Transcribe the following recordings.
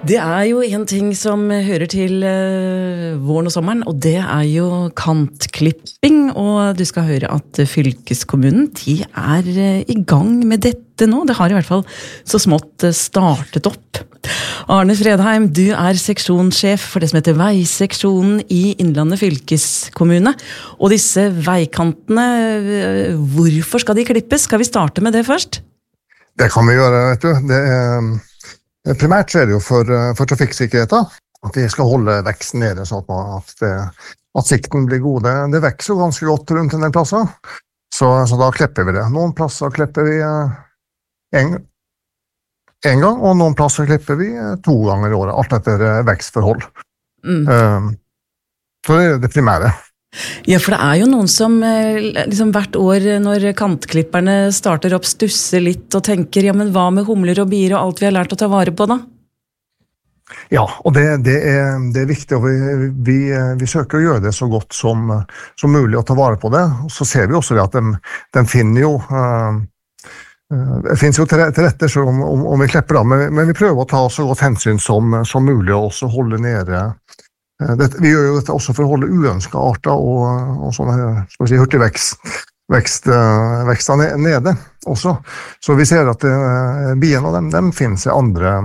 Det jo en ting som hører til våren og sommeren, og det jo kantklipping, og du skal høre at fylkeskommunen, de I gang med dette nå. Det har I hvert fall så smått startet opp. Arne Fredheim, du seksjonssjef for det som heter Veiseksjonen I Innlandet fylkeskommune, og disse veikantene, hvorfor skal de klippes? Skal vi starte med det først? Det kan vi gjøre, vet du. Primært det jo for trafikksikkerheten, at vi skal holde veksten nede, sånn at sikten blir god. Det vekser jo ganske godt rundt en del plasser, så da klipper vi det. Noen plasser klipper vi en gang, og noen plasser klipper vi 2 ganger I året, alt etter vekstforhold. Så det det primære. Ja, for det jo noen som liksom hvert år når kantklipperne starter opp stusser litt og tenker, ja, men hva med humler og bier og alt vi har lært å ta vare på da? Ja, og det viktig, og vi søker å gjøre det så godt som mulig å ta vare på det. Og så ser vi også at de finner jo det finnes jo til rette selv om vi klipper da, men vi prøver å ta så godt hensyn som mulig og også holde nede. Vi gjør jo dette også for å holde uønskede arter og sånne hurtigvekster nede også. Så vi ser at biene og dem finnes I andre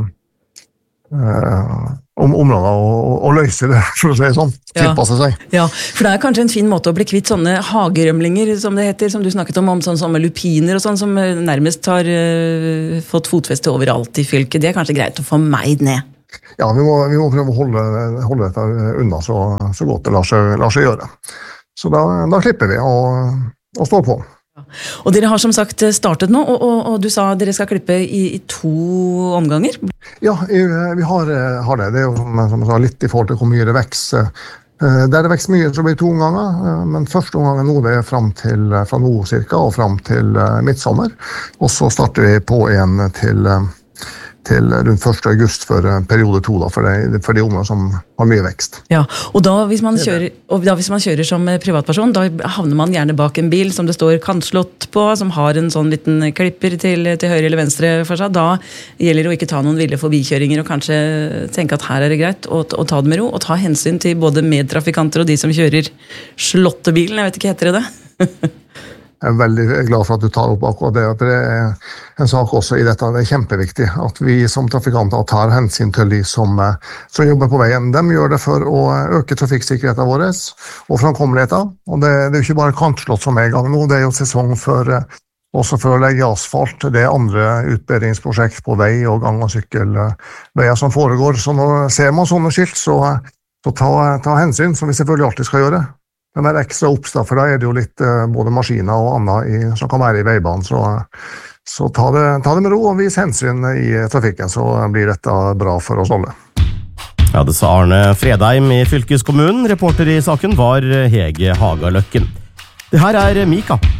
områder og løser det, for å si sånn, tilpasser seg. Ja, for det kanskje en fin måte å bli kvitt sånne hagerømlinger, som det heter, som du snakket om sånn som lupiner og sånn, som nærmest har fått fotfeste overalt I fylket. Det kanskje greit å få meid ned. Ja, vi må prøve å holde dette unna så godt det lar seg gjøre. Så da klipper vi og står på. Og dere har som sagt startet nå, og du sa dere skal klippe I 2 omganger? Ja, vi har det. Det jo som jeg sa, litt I forhold til hvor mye det vekser. Der det vekser mye, så blir det 2 omganger, men første omgangen nå det fra nå cirka og frem til midtsommer. Og så starter vi på en til rundt 1. august for periode 2 da, for de områder som har mye vekst. Ja, og da hvis man kjører som privatperson, da havner man gjerne bak en bil som det står kantslott på, som har en sånn liten klipper til høyre eller venstre for seg. Da gjelder det å ikke ta noen ville forbikjøringer og kanskje tenke at her det greit å ta det med ro, og ta hensyn til både medtrafikanter og de som kjører slåttebilen. Jeg vet ikke, heter det? Jeg veldig glad for at du tar opp akkurat det, at det en sak også I dette. Det kjempeviktig at vi som trafikanter tar hensyn til de som jobber på veien. De gjør det for å øke trafikksikkerheten vår og framkommeligheten. Og det jo ikke bare kantslott som I gang nå, det jo sesong også for å legge asfalt. Det andre utbedringsprosjekt på vei og gang- og sykkelveier som foregår. Så når ser man sånne skilt, så ta hensyn, som vi selvfølgelig alltid skal gjøre. Den ekstra oppstad, for da det jo litt både maskiner og annet som kan være I veibanen, så ta det med ro og vis hensyn I trafikken, så blir dette bra for oss alle. Ja, det sa Arne Fredheim I fylkeskommunen. Reporter I saken var Hege Hagaløkken. Det her Mika.